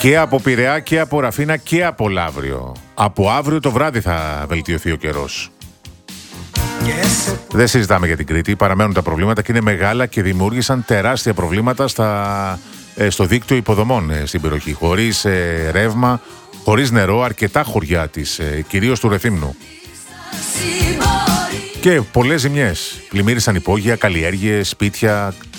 Και από Πειραιά και από Ραφίνα και από Λαύριο. Από αύριο το βράδυ θα βελτιωθεί ο καιρός. Δεν συζητάμε για την Κρήτη, παραμένουν τα προβλήματα και είναι μεγάλα και δημιούργησαν τεράστια προβλήματα στο δίκτυο υποδομών στην περιοχή. Χωρίς ρεύμα, χωρίς νερό, αρκετά χωριά της, κυρίως του Ρεθύμνου. Και πολλές ζημιές. Πλημμύρισαν υπόγεια, καλλιέργειες, σπίτια,